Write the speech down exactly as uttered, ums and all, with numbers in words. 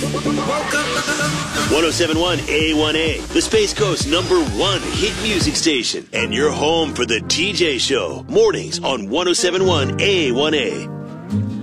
one oh seven point one A one A, the Space Coast number one hit music station, and your home for the T J Show, mornings on one oh seven point one A one A.